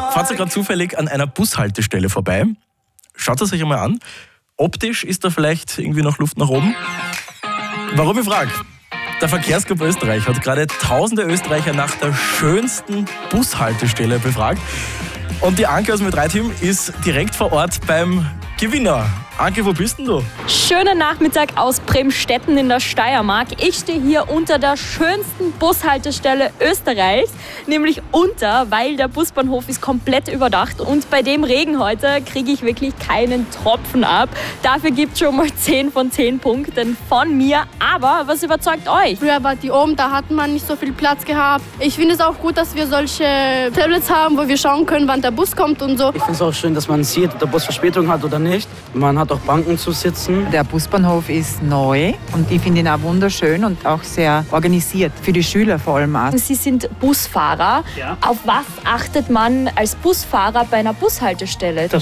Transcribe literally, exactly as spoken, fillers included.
fahrt ihr gerade zufällig an einer Bushaltestelle vorbei? Schaut es euch einmal an. Optisch ist da vielleicht irgendwie noch Luft nach oben. Warum ich frage? Der Verkehrsclub Österreich hat gerade tausende Österreicher nach der schönsten Bushaltestelle befragt. Und die Anke aus dem drei Team ist direkt vor Ort beim Gewinner. Anke, wo bist denn du? Schönen Nachmittag aus Bremstetten in der Steiermark. Ich stehe hier unter der schönsten Bushaltestelle Österreichs, nämlich unter, weil der Busbahnhof ist komplett überdacht und bei dem Regen heute kriege ich wirklich keinen Tropfen ab. Dafür gibt es schon mal zehn von zehn Punkten von mir. Aber was überzeugt euch? Früher war die oben, da hat man nicht so viel Platz gehabt. Ich finde es auch gut, dass wir solche Tablets haben, wo wir schauen können, wann der Bus kommt und so. Ich finde es auch schön, dass man sieht, ob der Bus Verspätung hat oder nicht. Man hat auch Banken zu sitzen. Der Busbahnhof ist neu und ich finde ihn auch wunderschön und auch sehr organisiert, für die Schüler vor allem auch. Sie sind Busfahrer. Ja. Auf was achtet man als Busfahrer bei einer Bushaltestelle?